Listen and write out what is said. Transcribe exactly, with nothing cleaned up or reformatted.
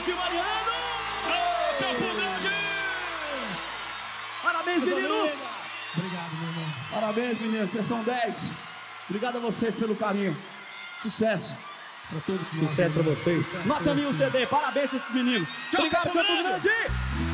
Lucas e Mariano! Ô, Campo Grande! Parabéns, meninos! Obrigado, meu irmão. Parabéns, meninos, vocês são dez. Obrigado a vocês pelo carinho. Sucesso. Pra todos que Sucesso pra vocês. Nota mil C D, parabéns pra esses meninos. Tchau, Obrigado, Campo Campo Grande. Grande!